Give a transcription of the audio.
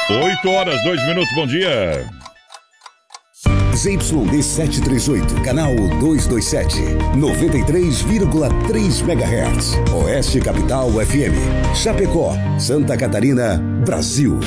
8h02, bom dia. ZYD 738, canal 227, 93,3 MHz. Oeste Capital FM, Chapecó, Santa Catarina, Brasil.